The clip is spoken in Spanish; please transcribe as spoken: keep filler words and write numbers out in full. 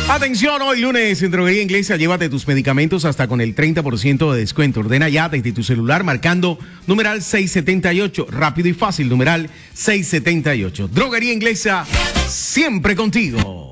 Atención, hoy lunes en Droguería Inglesa, llévate tus medicamentos hasta con el treinta por ciento de descuento. Ordena ya desde tu celular marcando numeral seiscientos setenta y ocho. Rápido y fácil, numeral seiscientos setenta y ocho. Droguería Inglesa, siempre contigo.